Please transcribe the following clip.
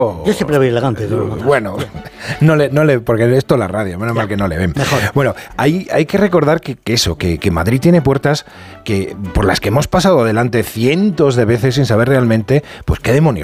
Yo siempre voy elegante. Bueno, no le, porque esto es la radio, menos mal que no le ven. Mejor. Bueno, hay que recordar que Madrid tiene puertas por las que hemos pasado adelante cientos de veces sin saber realmente, pues qué demonios